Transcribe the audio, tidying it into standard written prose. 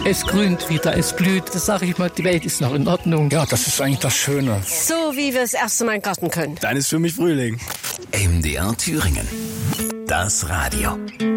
Es grünt wieder, es blüht. Das sage ich mal, die Welt ist noch in Ordnung. Ja, das ist eigentlich das Schöne. So wie wir das erste Mal im Garten können. Dann ist für mich Frühling. MDR Thüringen. Das Radio.